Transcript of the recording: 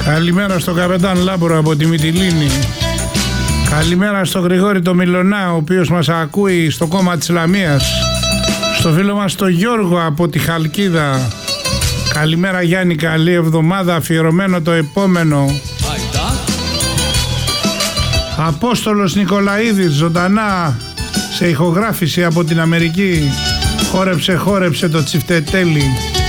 Καλημέρα στο καπετάν Λάμπρο από τη Μυτιλήνη. Καλημέρα στο Γρηγόρη το Μιλωνά, ο οποίος μας ακούει στο κόμμα της Λαμίας. Στο φίλο μας το Γιώργο από τη Χαλκίδα. Καλημέρα Γιάννη, καλή εβδομάδα, αφιερωμένο το επόμενο. Απόστολος Νικολαίδης ζωντανά σε ηχογράφηση από την Αμερική. Χόρεψε το τσιφτετέλι.